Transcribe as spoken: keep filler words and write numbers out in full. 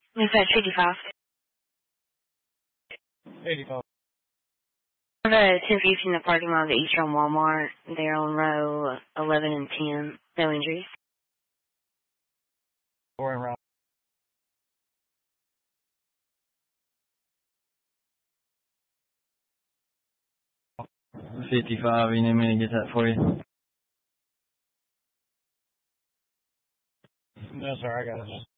Is that fifty-five? eighty-five. I have a ten fifty in the parking lot of the Eastern Walmart. They're on row eleven and ten. No injuries. Four and round. fifty-five, you need me to get that for you? No, sir, I got it.